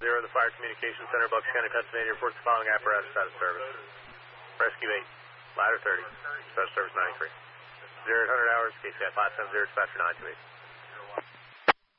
Zero, the Fire Communications Center, Bucks County, Pennsylvania, reports the following apparatus out of service. Rescue 8, ladder 30, special service 93. 0800 hours, KCI 570, dispatcher 928.